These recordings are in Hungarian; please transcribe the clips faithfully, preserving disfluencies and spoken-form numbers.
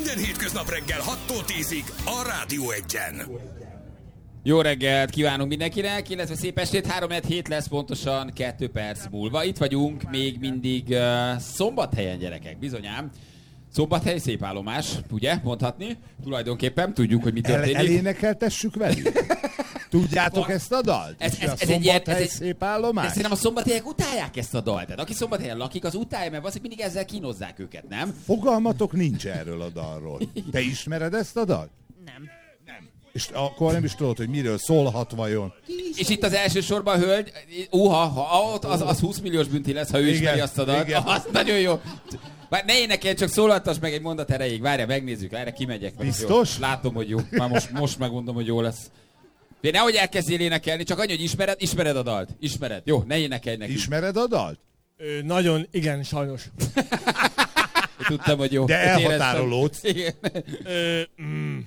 Minden hétköznap reggel hattól tízig a Rádió Egyen. Jó reggelt kívánunk mindenkinek, illetve szép estét, három hét lesz pontosan kettő perc múlva. Itt vagyunk még mindig uh, Szombathelyen, gyerekek, bizonyám. Szombathely szép állomás, ugye, mondhatni? Tulajdonképpen tudjuk, hogy mi történik. El, elénekeltessük velük? Tudjátok ezt a dalt? Ez, ez, a ez egy ilyen, ez egy, szép állomás? de szerintem a szombathelyek utálják ezt a dalt. Tehát aki Szombathelyen lakik, az utálja, mert azért mindig ezzel kínozzák őket, nem? Fogalmatok nincs erről a dalról. Te ismered ezt a dalt? Nem. És akkor nem is tudod, hogy miről szólhat vajon. És itt az első sorban a hölgy, uha, ha ott az, az húsz milliós bünti lesz, ha ő Igen, ismeri azt a dalt. igen. Az nagyon jó. Bár ne énekelj, csak szólaltass meg egy mondat erejéig. Várjál, megnézzük, erre kimegyek. Biztos? Jó. Látom, hogy jó. Már most, most megmondom, hogy jó lesz. De nehogy elkezdjél énekelni, csak annyi, hogy ismered, ismered a dalt. Ismered. Jó, ne énekelj neki. Ismered a dalt? Ö, nagyon, igen, sajnos. Tudtam, hogy jó. De elhatárolódsz. Igen. Ö, mm.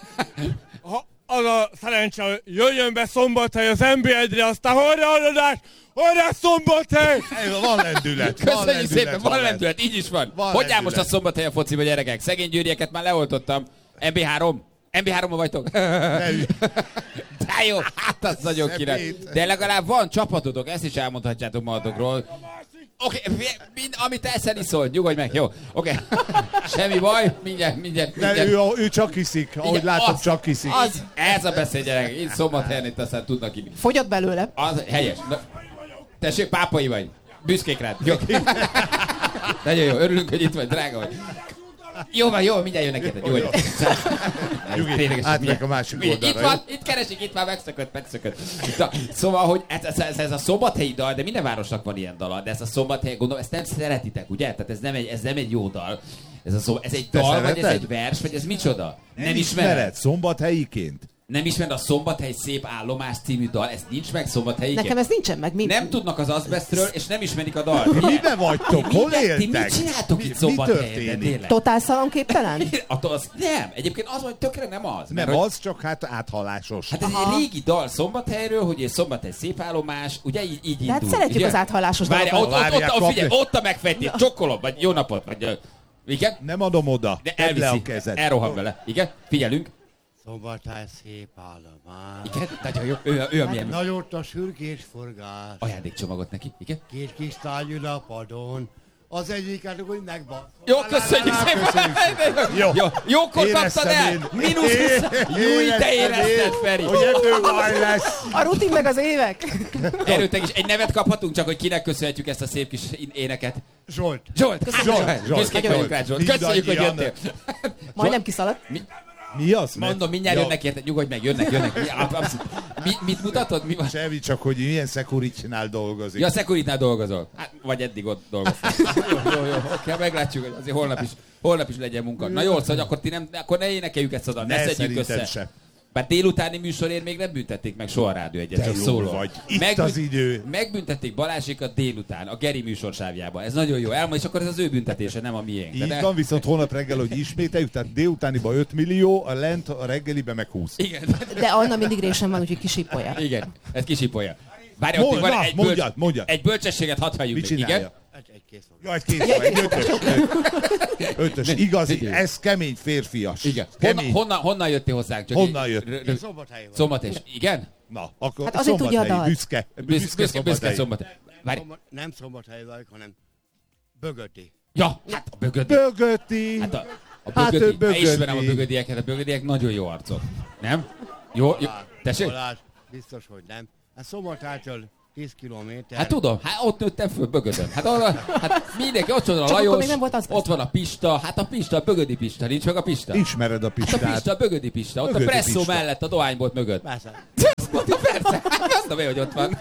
Ha az a szerencse, hogy jöjjön be Szombathely az en bé egyre, aztán horra adás, horra Szombathely! Van lendület. Van Köszönjük lendület, szépen, van lendület, így is van. Van Hogy áll lendület. most a Szombathely a fociba, gyerekek? Szegény győrieket már leoltottam. em bé három? em bé háromban vagytok? Ne ügy. De jó, hát az nagyon Szép király. hét. De legalább van csapatotok, ezt is elmondhatjátok magatokról. Oké, okay, mind, amit eszel iszol, nyugodj meg, jó? Oké, okay. Semmi baj, mindjárt, mindjárt, De mindjárt. ő, ő csak iszik, ahogy Igen, látom, az- csak iszik. Az, ez a beszéd, gyerek. Itt Szombathelyen itt aztán tudnak inni. Fogyott belőle. Az helyes. Na, tessék, pápai vagy. Büszkék rád. Jó. Nagyon jó, örülünk, hogy itt vagy, drága vagy. Jó van, jó, mindjárt jönnek érted. Jó vagy. Nyugi, átmegyek a másik Mindjárt. oldalra. Itt van, itt keresik, itt már megszökött, megszökött. Na, szóval, hogy ez, ez, ez a szombathelyi dal, de minden városnak van ilyen dala, de ez a Szombathely, gondolom, ezt nem szeretitek, ugye? Tehát ez nem egy, ez nem egy jó dal. Ez, a szomb- ez egy Te dal, vagy ez szereted? egy vers, vagy ez micsoda? Nem ismered, szombathelyiként. Nem ismered a Szombathely szép állomás című dal? Ez nincs meg Szombathelyiként? Nekem ez nincsen meg. Mi? Nem tudnak az azbestről, és nem ismerik a dalt. Mibe vagytok? Ti Hol mit- éltek? Ti mit csináltok Mi- itt mi Szombathelyen? történik? Tényleg? Totál szalonképtelen? Attól az, nem, egyébként az, hogy tökre nem az. Nem Mert, hogy- az, csak hát áthalásos. Hát ez egy régi dal Szombathelyről, hogy egy Szombathely szép állomás, ugye így, így De hát indul. szeretjük ugye? az áthallásos Várjál, ott, dalokat. ott, ott, Várják, ott, figyelj, kapja. ott a megfejtés, csokkolom, vagy jó napot, vagy... ö, Igen? Nem adom oda. De Tedd le a elviszi, kezed. elrohan vele. Igen? Figyelünk. Szombathely szép állomás. Igen? Nagyon jó. Ő, ő a milyen Nagyot a sürgés forgás. ajándékcsomagot neki. Igen? Két kis tárgy ül a padon. Az egyiket úgy megban. Jó, köszönjük szépen! Jó. Jó, jókor Éreztem kaptad el! én. Mínusz húsz! Júj, te érezted, Feri! Hogy ebből baj lesz. A rutin meg az évek. Erőtek is. Egy nevet kaphatunk, csak hogy kinek köszönhetjük ezt a szép kis éneket. Zsolt. Zsolt, köszönjük! Zsolt, Zsolt, Büszkék Zsolt. vagyunk rád, Zsolt. Köszönjük, hogy Mindannyian. jöttél. Majdnem kiszaladt. Mi az? Mondom, mindjárt Ja, jönnek érted, nyugodj meg, jönnek, jönnek. Ja, abszolút. Mi, mit mutatod? Mi van? Semmi, csak hogy milyen Security-nál dolgozik. Ja, a Securitnál dolgozol. Hát, vagy eddig ott dolgoztál. jó, jó, jó, oké, meglátjuk, hogy azért holnap is, holnap is legyen munka. Na jó, szóval akkor, ti nem, akkor ne énekeljük ezt a dalt, ne, Ne, szedjük szerintem össze. se. Bár délutáni műsorért még nem büntették meg soha a Rádió Egyet, Te csak jó szóló. vagy. Itt az idő. Megbüntették Balázsékat délután, a Geri műsorsávjában. Ez nagyon jó. Elmond, és akkor ez az ő büntetése, nem a miénk. De Így ne- van, viszont holnap reggel, hogy ismételjük, tehát délutániba öt millió, a lent a reggelibe meg húsz. Igen, De Anna mindig résem van, úgyhogy kisipolja. igen, ez kisipolja. Várj, ott Mond- van na, egy, mondjad, bölcs, mondjad. egy bölcsességet hadd halljuk Mit még. csinálja? Igen? Egy, egy kész Ja, egy kész, egy ötös. Ötös, igazi, ez kemény férfias. Igen. Honnan, Kemény. honnan, honnan jöttél hozzánk? Csak Honnan így- jött? r- r- Én Szombathely vagy. Szombathely. Igen? Na, akkor Hát azért tudja a szombathelyi, dalt. büszke. Büszke, büszke, büszke Szombathely. Várj. Szombat- Nem Szombathely vagyok, hanem Bögöti. Ja, hát a bögödi. Bögöti. Hát a, a Hát bögödi. ő bögödi. Ismerem a bögödieket, a bögödiek nagyon jó arcok. Nem? Jó, jó. Balázs, Tessék? Balázs, biztos, hogy nem. Hát Szombathelytől tíz kilométer. Hát tudom, hát ott nőttem föl Bögödön. Hát, oda, hát mindenki, ott van a Csak akkor Lajos, még nem volt az ott van a Pista, hát a Pista, a Bögödi Pista, nincs meg a Pista? Ismered a Hát a Pistát. Pista, a Bögödi Pista, ott Bögödi a Presszó Pista. mellett, a dohánybolt mögött. Persze. Azt mondta, persze, hát azt mondom, hogy ott van.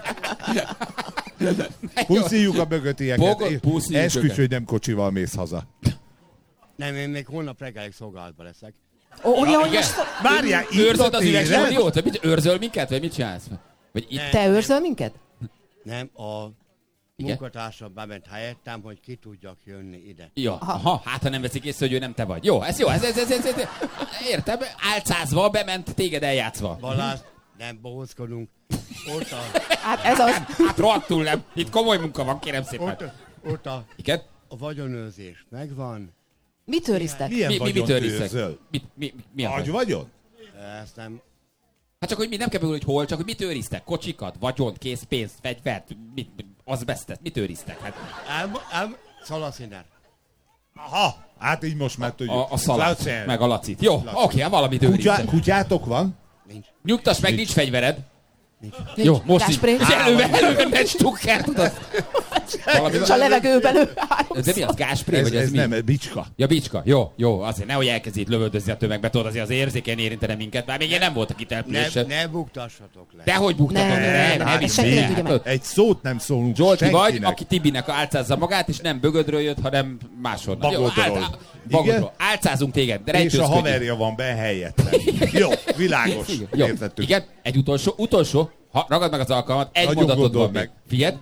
Puszíjuk a bögötieket. Bogot, puszíjuk Esküdj, őket. hogy nem kocsival mész haza. Nem, én még holnap reggelig szolgálatban leszek. Ó, ugye, hogy igen. most Várjál, itt Őrzöd a az üveges téren? rádiót? Vagy mit, őrzöl minket? Vagy mit csinálsz? Vagy itt? Nem. te őrzöl minket? Nem, a Igen? munkatársam bement helyettem, hogy ki tudjak jönni ide. Ja, aha, hát ha nem veszik észre, hogy ő nem te vagy. Jó, ez jó, ez, ez, ez, ez, ez értem, álcázva, bement téged eljátszva. Balázs, nem bohózkodunk. Ott a, Hát ez az. Hát rohadtul nem, itt komoly munka van, kérem szépen. ott, ott a, Igen? a vagyonőrzés megvan. Mit őriztek? Milyen Mi, mi, vagyont mit őriztek? őrzöl? Mi, mi, mi, mi a Agy vagyon? vagyon? Ezt nem... Hát csak, hogy mi nem kell megmondani, hogy hol, csak hogy mit őriztek? Kocsikat, vagyont, készpénzt, fegyvert, mit, azbesztet, mit őriztek? Hát Elm... Elm... Szalasziner. Aha, hát így most már tudjuk. a, a szalat, Laci. meg a lacit. Jó, oké, okay, valamit Kutyá, őriztek. kutyátok van? Nincs. Nyugtass meg, nincs fegyvered. Nincs. Jó, most így. Gáspré? És előve, előve egy stukker, tudod? Valami, És a levegőben ő de mi az, gáspré, Ez, vagy ez, ez mi? nem, ez bicska. Ja, bicska. Jó, jó, azért nehogy elkezd itt lövöldözni a tömegbe, tudod, azért az érzékeny érintene minket, már még én nem voltak itt Ne, elpülésen. ne buktassatok le. Dehogy buktatom, Nem, ne, nem, ne, hát ne, senki nem tudja meg. Egy szót nem szólunk Zsolti vagy, senkinek. aki Tibinek álcázza magát, és nem bögödről jött, hanem máshonnan. Jó, Bagodról. álc- Bagodról. Álcázunk téged, de És a rejtőzködjünk. haverja van be helyetlen. Jó, világos. Igen, jó. Értettük. Igen, egy utolsó, utolsó, ha ragad meg az alkalmat, egy Nagyon mondatod van gondold meg. meg. Figyeld.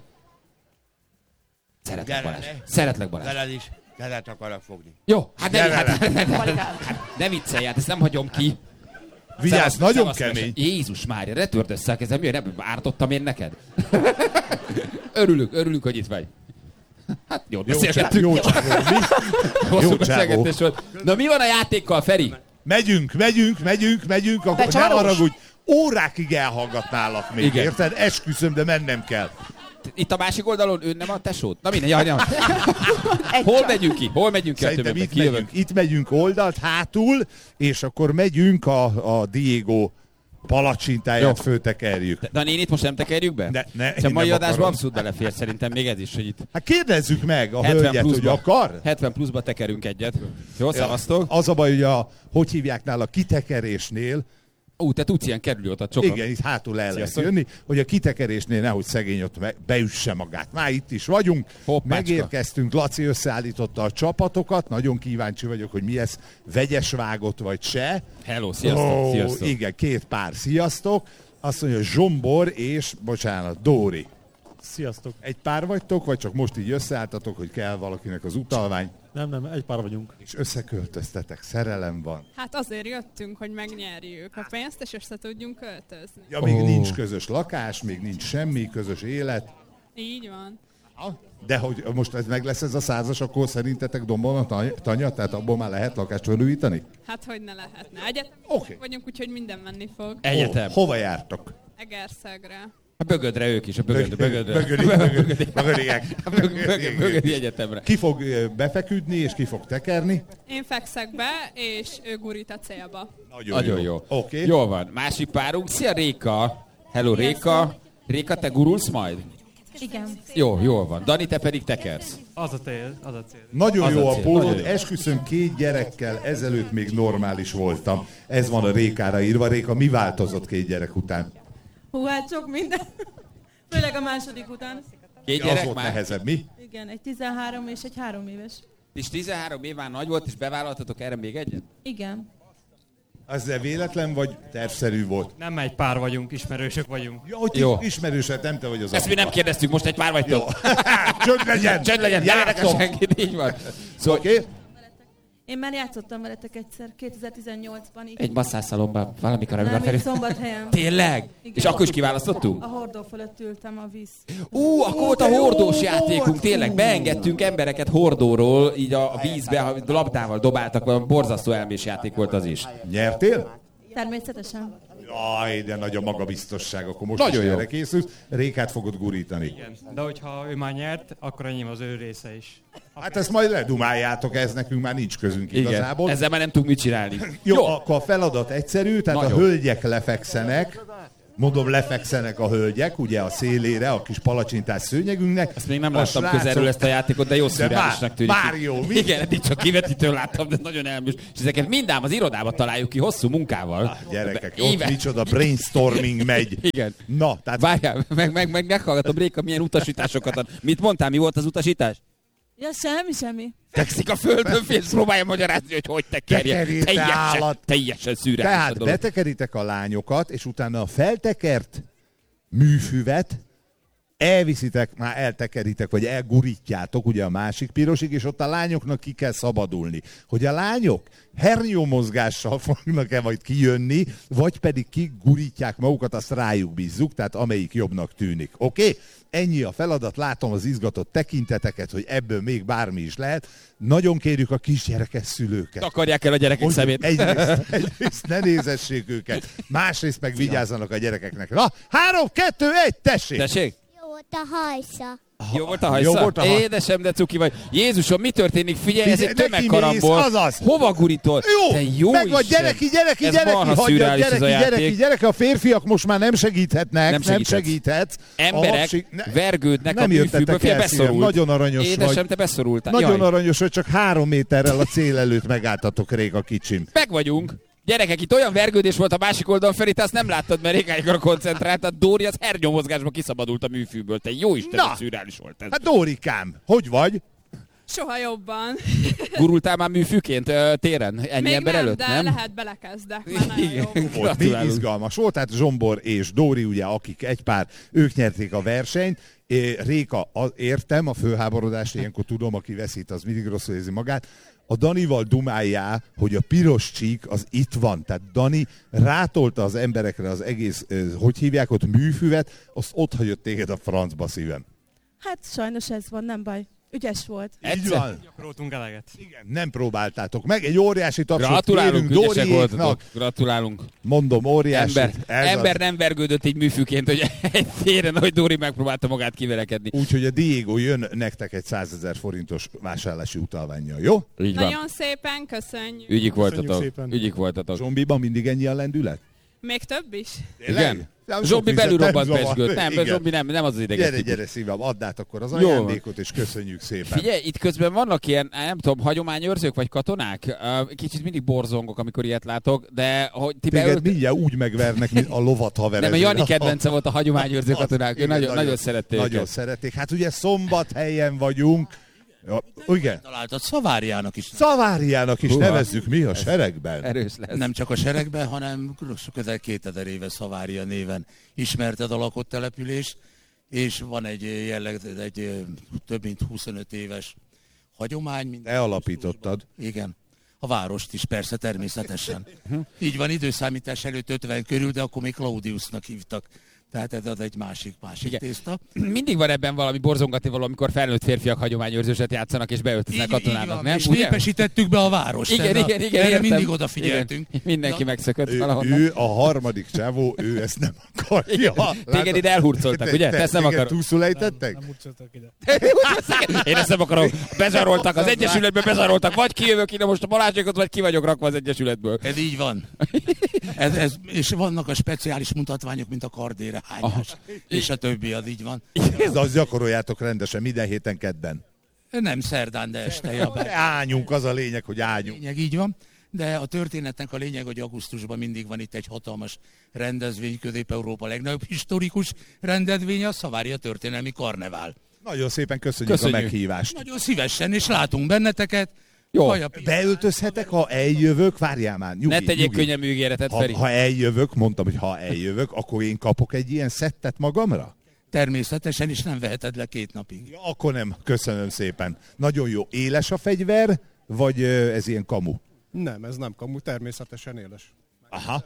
Szeretlek, Gyere, Balázs. ne. Szeretlek, Balázs. Veled is kezet akarok fogni. Jó, hát ne, Gyere, hát, hát, hát, Balikám. ne viccelj, hát ezt nem hagyom ki. Vigyázz, Szevasz, nagyon szevasz, kemény. mese. Jézus Mária, ne törd össze a kezem, jöjj, nem ártottam én neked. Örülünk, örülünk, hogy itt vagy. Hát jó, Jó csávó, beszélgettünk. jó csávó. Mi? Hosszú jó beszélgetés volt. Na mi van a játékkal, Feri? Megyünk, megyünk, megyünk, megyünk, akkor ne Becsavarós? haragudj, órákig elhallgatnálak még, Igen. érted? Esküszöm, de mennem kell. Itt a másik oldalon ő nem a tesód? Na minden, jaj, nem. Egy Hol csak. megyünk ki? Hol megyünk ki a Szerintem többiekbe? itt Kijövök. megyünk, itt megyünk oldalt, hátul, és akkor megyünk a, a Diego palacsintáját Jó. föltekerjük. De a nénit most nem tekerjük be? Ne, ne, És a én mai nem adásban akarom. abszolút belefér szerintem még ez is, hogy itt Hát kérdezzük meg a hetven hölgyet, hogy pluszba, akar. hetven pluszba tekerünk egyet. Jó, szevasztok. Az a baj, hogy a, hogy hívják nála, kitekerésnél, Ú, te tudsz ilyen kerülőt, csokon. igen, itt hátul el lehet Sziasztok. jönni, hogy a kitekerésnél nehogy szegény ott me- beüsse magát. Már itt is vagyunk, Hoppácska. megérkeztünk, Laci összeállította a csapatokat, nagyon kíváncsi vagyok, hogy mi ez, vegyes vágott vagy se. Hello, sziasztok, Ó, sziasztok. igen, két pár, sziasztok. Azt mondja, Zsombor és, bocsánat, Dóri. Sziasztok. Egy pár vagytok, vagy csak most így összeálltatok, hogy kell valakinek az utalvány, Nem, nem, egy pár vagyunk. és összeköltöztetek, szerelem van. Hát azért jöttünk, hogy megnyerjük a pénzt, és össze tudjunk költözni. Ja, még Ó. nincs közös lakás, még nincs semmi, közös élet. Így van. De hogy most ez meg lesz ez a százas, akkor szerintetek dombon a tany- tanya, tehát abból már lehet lakást felújítani? Hát hogy ne lehetne. Egyetem Oké. vagyunk, úgyhogy minden menni fog. Egyetem. Ó, hova jártok? Egerszegre. A bögödre ők is, a bögödre. bögödre. Bögödi, bögödi, bögödiek. Bögödi, bögödi egyetemre. Ki fog ö, befeküdni, és ki fog tekerni? Én fekszek be, és ő gurít a célba. Nagyon jó. Oké. Okay. Jól van. Másik párunk. Szia Réka. Hello Réka. Réka, te gurulsz majd? Igen. Jó, jól van. Dani, te pedig tekersz. Az a cél, az a cél. Nagyon Az jó a a cél, pólód, nagyon jó. esküszöm, két gyerekkel ezelőtt még normális voltam. Ez van a Rékára írva. Réka, mi változott két gyerek után? Hú, hát sok minden. Főleg a második után. Két Az gyerek volt már? nehezebb, mi? Igen, egy tizenhárom és egy három éves. És tizenhárom év már nagy volt, és bevállaltatok erre még egyet? Igen. Az véletlen, vagy tervszerű volt? Nem egy pár vagyunk, ismerősök vagyunk. Ja, hogy Jó. ismerősed, nem te vagy az Ezt mi apuka. nem kérdeztük, most egy pár Jó. vagytok. Csönd legyen! Csend legyen, ne érdekel Játszom. senkit, így van. Szóval Oké? Okay. Én már játszottam veletek egyszer, kétezer-tizennyolcban. Így. egy masszászalomban valamikor, amiben Nem, felé... itt Szombathelyen. Tényleg? Igen. És akkor is kiválasztottunk? A hordó fölött ültem a víz. Ú, akkor volt a hordós játékunk, tényleg. Beengedtünk embereket hordóról, így a a vízbe, a labdával dobáltak, valami borzasztó elmés játék volt az is. Nyertél? Természetesen. Jaj, de nagy a magabiztosság, akkor most Nagyon is jó. erre készülsz. Rékát fogod gurítani. Igen. De hogyha ő már nyert, akkor enyém az ő része is. Hát ezt majd ledumáljátok, ez nekünk már nincs közünk Igen, igazából. ezzel már nem tudunk mit csinálni. Jó, jó, akkor a feladat egyszerű, tehát Nagyon. a hölgyek lefekszenek, mondom, lefekszenek a hölgyek, ugye a szélére, a kis palacsintás szőnyegünknek. Ezt még nem A láttam srácok- közelről ezt a játékot, de jó De szürreálisnak már- tűnik. már jó, mi? Igen, eddig csak kivetítőn láttam, de nagyon elműs. És ezeket mindám az irodába találjuk ki hosszú munkával. Gyerekek, Éve- ott micsoda brainstorming megy. Igen. Na, tehát Várjál, meg, meg, meg meghallgatom, Réka, milyen utasításokat ad. Mit mondtál, mi volt az utasítás? Ja, semmi, semmi. Fekszik a földön, félsz, próbálja magyarázni, hogy hogy tekerje. Tekerjél, te Teljesen, állat. teljesen szürreális a Tehát dolog. betekeritek a lányokat, és utána a feltekert műfüvet elviszitek, már eltekeritek, vagy elgurítjátok ugye a másik pirosig, és ott a lányoknak ki kell szabadulni. Hogy a lányok hernyómozgással fognak-e majd kijönni, vagy pedig kigurítják magukat, azt rájuk bízzuk, tehát amelyik jobbnak tűnik. Oké? Okay? Ennyi a feladat, látom az izgatott tekinteteket, hogy ebből még bármi is lehet. Nagyon kérjük a kisgyerekes szülőket. Takarják el a gyerekek hogy szemét. Egyrészt, egyrészt ne nézessék őket, másrészt meg vigyázzanak a gyerekeknek. Na, három, kettő, egy, tessék! Tessék? Jó volt a hajsza. Jó volt a hajsza? Jó volt a haj... Édesem, de cuki vagy. Jézusom, mi történik? Figyelj, ez Figyelj, egy tömegkarambol. neki mész, azaz. Hova gurítol? Jó, Te jó megvan, Isten. gyereki, gyereki, Ez gyereki, marha hagyjad, szürreális ez gyereki, a játék. gyereki, gyereki, a férfiak most már nem segíthetnek, Nem nem, nem segíthetsz. segíthetsz. Emberek A hapsi... ne... vergődnek nem a műfűből, jöttetek fél el, szívem. beszorult. Nagyon aranyos Édesem, vagy. te beszorultál. Nagyon Jaj. aranyos, hogy csak három méterrel a cél előtt megálltatok, Réka kicsim. Meg vagyunk. Gyerekek, itt olyan vergődés volt a másik oldalon, Feri, te azt nem láttad, mert Rékáikra koncentráltad. Dóri az hernyomozgásba kiszabadult a műfűből. Te jó Isten, Na, ez szürreális volt ez. Hát Dórikám, hogy vagy? Soha jobban. Gurultál már műfűként ö, téren? Ennyi Még ember nem, előtt, de nem? lehet belekezdek. Már nagyon jó. Volt, mi Gratulálunk. izgalmas volt, tehát Zsombor és Dóri, ugye, akik egy pár, ők nyerték a versenyt. É, Réka, a, értem a fölháborodást, ilyenkor tudom, aki veszít, az mindig rosszul érzi magát. A Danival dumáljá, hogy a piros csík az itt van. Tehát Dani rátolta az emberekre az egész, hogy hívják ott, műfüvet, azt ott hagyott téged a francba, szívem. Hát sajnos ez van, nem baj. Ügyes volt. Így van. Gyakoroltunk eleget. Igen, nem próbáltátok meg. Egy óriási tapsot Gratulálunk, kérünk ügyesek voltatok. Dóriéknak. Gratulálunk. Mondom, óriási. Ember, Ez ember az. nem vergődött így műfűként, hogy egy téren, hogy Dóri megpróbálta magát kivelekedni. Úgyhogy a Diego jön nektek egy százezer forintos vásárlási utalvánnyal, jó? Így van. Nagyon szépen köszönjük. Ügyik voltatok. szépen. Ügyik voltatok. Zombiban mindig ennyi a lendület? Még több is? Igen? Nem, Zsombi sok belül vizet robbant nem zavar. pezsgőt. Nem, Igen. Zsombi nem, nem az az ideges Gyere, típus. gyere szívem, add át akkor az Jó. ajándékot, és köszönjük szépen. Figyelj, itt közben vannak ilyen, nem tudom, hagyományőrzők vagy katonák? Ö, Kicsit mindig borzongok, amikor ilyet látok, de hogy ti Téged beölt... mindjárt úgy megvernek, mint a lovat Nem, haverező. a Jani kedvence volt a hagyományőrző katonák. Ő Igen, nagyon, nagyon szerették Nagyon őket. szerették. Hát ugye Szombathelyen vagyunk. Ja, igen. Találtad Szaváriának is. Szaváriának is Húha. nevezzük mi a seregben. Erős lesz. Nem csak a seregben, hanem közel kétezer éve Szavária néven ismerted a lakott települést, és van egy jelleg, egy több mint huszonöt éves hagyomány. Te alapítottad. Igen. A várost is, persze, természetesen. Így van, időszámítás előtt ötven körül, de akkor még Claudiusnak hívtak. Tehát ez az egy másik, másik Igen. tészta. Mindig van ebben valami borzongatni való, amikor felnőtt férfiak hagyományőrzőset játszanak és beöltöznek Így- katonának, így van, nem? és Ugye? népesítettük be a várost. Igen, erre, igen, igen, erre értem. mindig odafigyeltünk. Igen. Mindenki Na, megszökött Ő, valahonnan. ő a harmadik csávó, ő ezt nem akarja. Téged ide elhurcoltak, ugye? Te ezt nem akarod. túlszulejtettek? Nem utcoltak ide. Én ezt nem akarom. Bezsaroltak, az egyesületbe bezsaroltak. Vagy kijövök ide most a Balázsékot, vagy ki vagyok rakva az egyesületből. Ez így van. Ez, ez, és vannak a speciális mutatványok, mint a kardérehányás. És a többi, az így van. Ez azt gyakoroljátok rendesen minden héten kedden. Nem szerdán, de este. Ja, bár- Ágyunk, az a lényeg, hogy ágyunk. lényeg, így van. De a történetnek a lényeg, hogy augusztusban mindig van itt egy hatalmas rendezvény, Közép-Európa legnagyobb historikus rendezvénye, a Szavária történelmi karnevál. Nagyon szépen köszönjük, Köszönjük. a meghívást. Nagyon szívesen, és látunk benneteket. Jó. Haja- Beöltözhetek, ha eljövök? Várjál már, nyugi, Ne tegyék nyugi. könnyen ígéretet, Ha, Feri. ha eljövök, mondtam, hogy ha eljövök, akkor én kapok egy ilyen szettet magamra? Természetesen, és nem veheted le két napig. Ja, akkor nem, köszönöm szépen. Nagyon jó. Éles a fegyver, vagy ö, ez ilyen kamu? Nem, ez nem kamu, természetesen éles. Aha.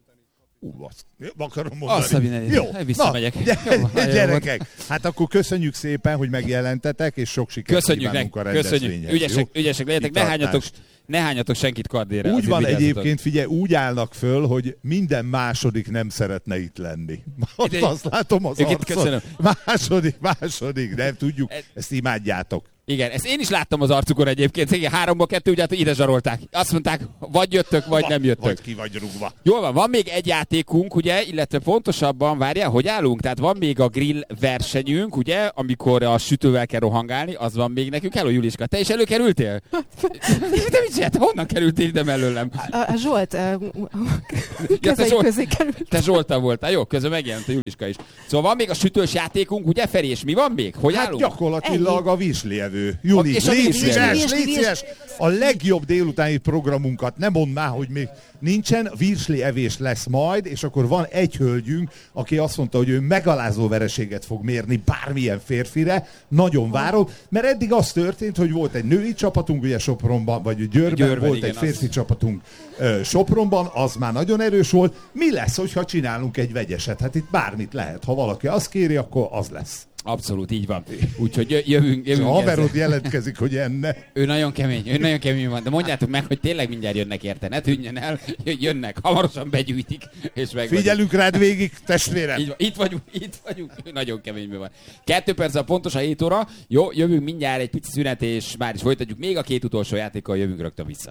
Ú, azt akarom Azt a mondani. mindenit. Jó, Visszamegyek. Na, gy- Jó, nagyon jó gyerekek, hát akkor köszönjük szépen, hogy megjelentetek, és sok sikert Köszönjük kívánunk meg, a köszönjük. rendezvényhez. Ügyesek, jó? ügyesek legyetek, ne Kitartást. hányatok, ne hányatok senkit kardére. Úgy azért van vigyázzatok. egyébként, figyelj, úgy állnak föl, hogy minden második nem szeretne itt lenni. Most Ide- azt látom az Őket arcon. köszönöm. Második, második, nem tudjuk, ezt imádjátok. Igen, ezt én is láttam az arcukon egyébként. Igen, háromból kettő, ugye hát ide zsarolták. Azt mondták, vagy jöttök, vagy nem jöttök. Vagy ki vagy rúgva. Jól van, van még egy játékunk, ugye, illetve pontosabban, várjál, hogy állunk? Tehát van még a grill versenyünk, ugye, amikor a sütővel kell rohangálni, az van még nekünk. Hello, Juliska, te is előkerültél? Te mit Bocsánat, honnan kerültél ide mellőlem? A, a Zsolt uh, Ja, te, kezei Zsolt, közé került. te Zsolta voltál, jó, közben megjelent a Juliska is. Szóval van még a sütős játékunk, ugye Feri, és mi van még? Hogy Hát állunk? gyakorlatilag a virslievő. Juli, És a légy virslievő. szíves, Virsli, légy virsli. szíves. A legjobb délutáni programunkat, nem mondd már, hogy még nincsen, virsli evés lesz majd, és akkor van egy hölgyünk, aki azt mondta, hogy ő megalázó vereséget fog mérni bármilyen férfire. Nagyon várom, mert eddig az történt, hogy volt egy női csapatunk, ugye Sopronban, vagy Győrben, Győrben, volt igen, egy férfi az. csapatunk ö, Sopronban, az már nagyon erős volt. Mi lesz, hogyha csinálunk egy vegyeset? Hát itt bármit lehet. Ha valaki azt kéri, akkor az lesz. Abszolút, így van. Úgyhogy jö- jövünk, És a jövünk haverod ezzel. jelentkezik, hogy enne. Ő nagyon kemény, ő nagyon kemény van, de mondjátok meg, hogy tényleg mindjárt jönnek érte, ne tűnjön el, jönnek, hamarosan begyűjtik, és meg Figyelünk rád végig, testvérem! Így van, itt vagyunk, itt vagyunk, ő nagyon keményben van. Kettő perc a pontos a hét óra, jó, jövünk mindjárt egy pici szünet, és már is folytatjuk még a két utolsó játékkal, jövünk rögtön vissza.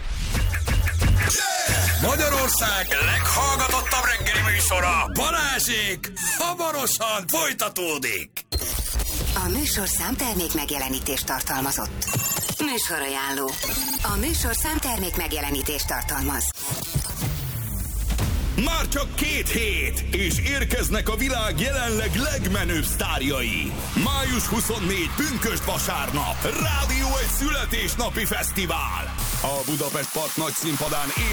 Magyarország leghallgatottabb reggeli műsora, Balázsék, hamarosan folytatódik. A műsor számtermék megjelenítést tartalmazott. Műsorajánló. A műsor számtermék megjelenítést tartalmaz. Már csak két hét, és érkeznek a világ jelenleg legmenőbb sztárjai. május huszonnégyedike pünkösd vasárnap, Rádió egy születésnapi fesztivál. A Budapest Park nagy színpadán